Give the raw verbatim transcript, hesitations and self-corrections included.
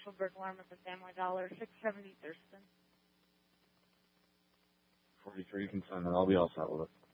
actual burglar alarm at the Family Dollar, six seventy Thurston. forty-three, you can send it. I'll be all set with it.